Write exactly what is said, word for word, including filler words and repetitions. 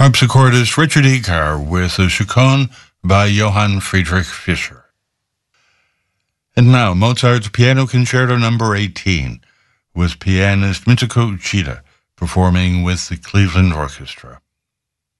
harpsichordist Richard Egar with a chaconne by Johann Friedrich Fischer. And now, Mozart's Piano Concerto number eighteen, with pianist Mitsuko Uchida performing with the Cleveland Orchestra.